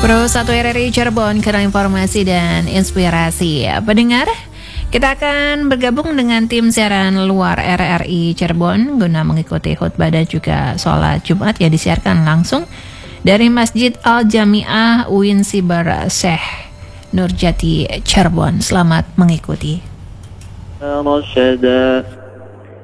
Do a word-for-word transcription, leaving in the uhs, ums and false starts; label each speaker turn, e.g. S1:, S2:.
S1: Pro satu R R I Cirebon, kanal informasi dan inspirasi. Pendengar, kita akan bergabung dengan tim siaran luar R R I Cirebon guna mengikuti khutbah dan juga sholat Jumat yang disiarkan langsung dari Masjid Al-Jami'ah U I N Sibar Syekh Nurjati Cirebon. Selamat mengikuti.
S2: رشدا